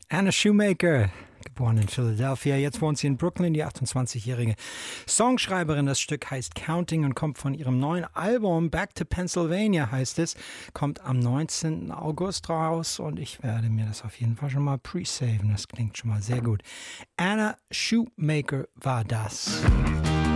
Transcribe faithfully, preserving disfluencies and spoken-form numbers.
Anna Shoemaker, geboren in Philadelphia, jetzt wohnt sie in Brooklyn, die achtundzwanzigjährige Songschreiberin. Das Stück heißt Counting und kommt von ihrem neuen Album Back to Pennsylvania, heißt es, kommt am neunzehnten August raus und ich werde mir das auf jeden Fall schon mal pre-saven. Das klingt schon mal sehr gut. Anna Shoemaker war das.